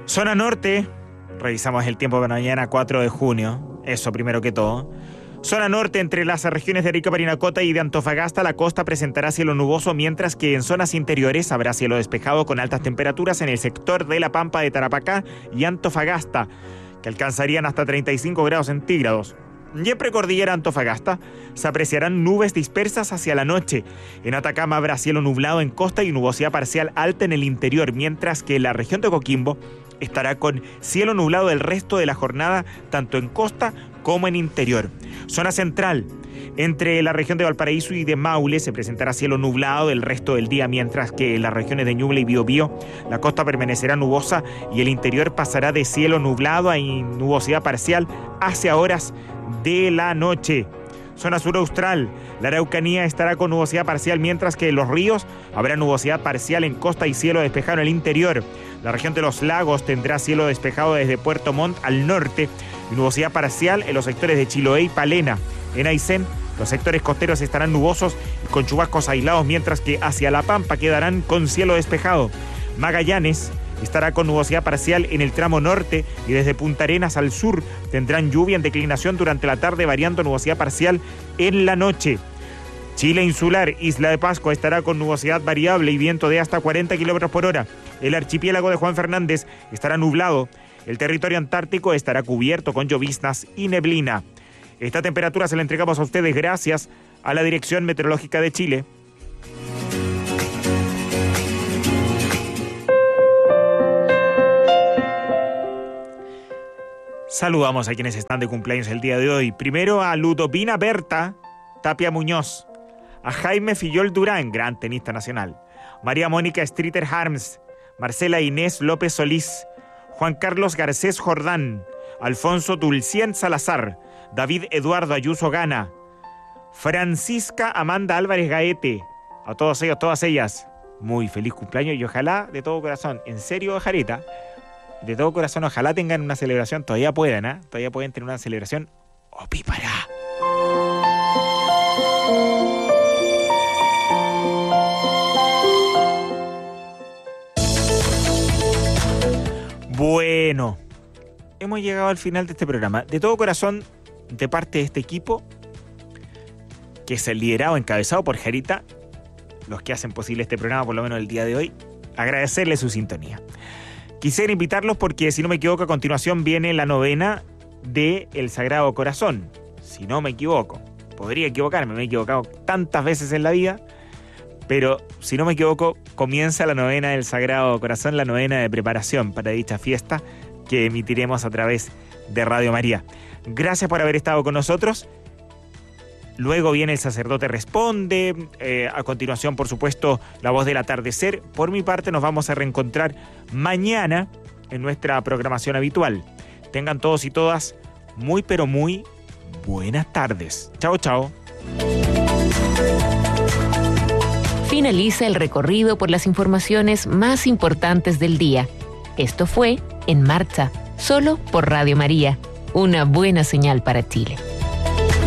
Zona norte, revisamos el tiempo para mañana 4 de junio, eso primero que todo. Zona norte, entre las regiones de Arica, Parinacota y de Antofagasta, la costa presentará cielo nuboso, mientras que en zonas interiores habrá cielo despejado con altas temperaturas en el sector de la Pampa de Tarapacá y Antofagasta, que alcanzarían hasta 35 grados centígrados. Y en precordillera Antofagasta se apreciarán nubes dispersas hacia la noche. En Atacama habrá cielo nublado en costa y nubosidad parcial alta en el interior, mientras que en la región de Coquimbo estará con cielo nublado el resto de la jornada, tanto en costa como en interior. Zona central, entre la región de Valparaíso y de Maule se presentará cielo nublado el resto del día, mientras que en las regiones de Ñuble y Biobío la costa permanecerá nubosa y el interior pasará de cielo nublado a nubosidad parcial hacia horas de la noche. Zona sur austral, la Araucanía estará con nubosidad parcial, mientras que en los ríos habrá nubosidad parcial en costa y cielo despejado en el interior. La región de los lagos tendrá cielo despejado desde Puerto Montt al norte y nubosidad parcial en los sectores de Chiloé y Palena. En Aysén, los sectores costeros estarán nubosos y con chubascos aislados, mientras que hacia La Pampa quedarán con cielo despejado. Magallanes estará con nubosidad parcial en el tramo norte y desde Punta Arenas al sur tendrán lluvia en declinación durante la tarde, variando nubosidad parcial en la noche. Chile insular, Isla de Pascua, estará con nubosidad variable y viento de hasta 40 kilómetros por hora. El archipiélago de Juan Fernández estará nublado. El territorio antártico estará cubierto con lloviznas y neblina. Esta temperatura se la entregamos a ustedes gracias a la Dirección Meteorológica de Chile. Saludamos a quienes están de cumpleaños el día de hoy. Primero a Ludovina Berta Tapia Muñoz, a Jaime Fillol Durán, gran tenista nacional, María Mónica Streeter Harms, Marcela Inés López Solís, Juan Carlos Garcés Jordán, Alfonso Dulcien Salazar, David Eduardo Ayuso Gana, Francisca Amanda Álvarez Gaete, a todos ellos, todas ellas, muy feliz cumpleaños y ojalá de todo corazón, en serio, Jarita, de todo corazón, ojalá tengan una celebración, todavía pueden, todavía pueden tener una celebración opípara. Bueno, hemos llegado al final de este programa. De todo corazón, de parte de este equipo, que es el liderado, encabezado por Jarita, los que hacen posible este programa, por lo menos el día de hoy, agradecerles su sintonía. Quisiera invitarlos porque, si no me equivoco, a continuación viene la novena de El Sagrado Corazón. Si no me equivoco, podría equivocarme, me he equivocado tantas veces en la vida, pero si no me equivoco, comienza la novena del Sagrado Corazón, la novena de preparación para dicha fiesta que emitiremos a través de Radio María. Gracias por haber estado con nosotros. Luego viene El Sacerdote Responde, a continuación, por supuesto, La Voz del Atardecer. Por mi parte, nos vamos a reencontrar mañana en nuestra programación habitual. Tengan todos y todas muy, pero muy buenas tardes. Chao, chao. Finaliza el recorrido por las informaciones más importantes del día. Esto fue En Marcha, solo por Radio María, una buena señal para Chile.